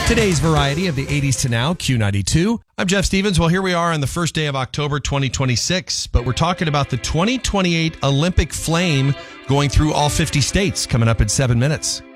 Today's variety of the 80s to now, Q92. I'm Jeff Stevens. Well, here we are on the first day of October 2026, but we're talking about the 2028 Olympic flame going through all 50 states coming up in 7 minutes.